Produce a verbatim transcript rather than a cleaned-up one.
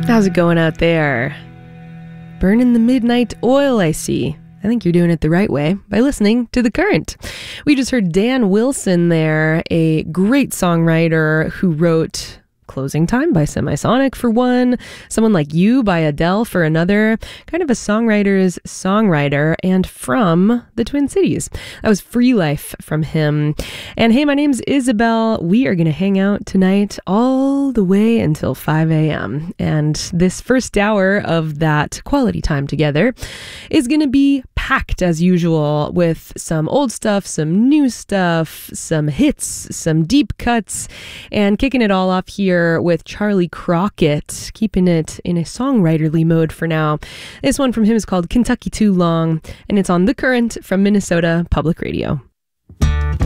How's it going out there? Burning the midnight oil, I see. I think you're doing it the right way by listening to The Current. We just heard Dan Wilson there, a great songwriter who wrote Closing Time by Semisonic for one, Someone Like You by Adele for another, kind of a songwriter's songwriter, and from the Twin Cities. That was Free Life from him. And hey, my name's Isabel. We are going to hang out tonight all the way until five a.m. And this first hour of that quality time together is going to be packed as usual with some old stuff, some new stuff, some hits, some deep cuts, and kicking it all off here with Charlie Crockett, keeping it in a songwriterly mode for now. This one from him is called Kentucky Too Long, and it's on The Current from Minnesota Public Radio.